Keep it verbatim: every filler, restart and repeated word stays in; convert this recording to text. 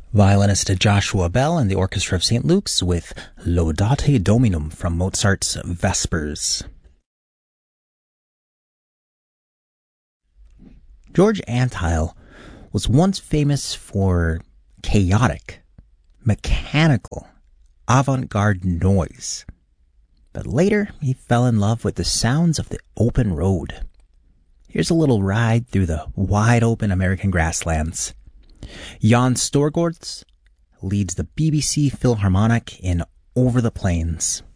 Violinist Joshua Bell and the Orchestra of Saint Luke's with Laudate Dominum from Mozart's Vespers. George Antheil was once famous for chaotic, mechanical, avant-garde noise. But later, he fell in love with the sounds of the open road. Here's a little ride through the wide-open American grasslands. Jan Storgårds leads the B B C Philharmonic in Over the Plains.